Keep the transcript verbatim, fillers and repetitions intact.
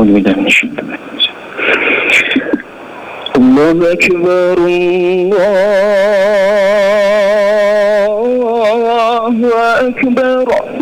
أعوذ بالله من الشيطان الرجيم. الله أكبر الله أكبر.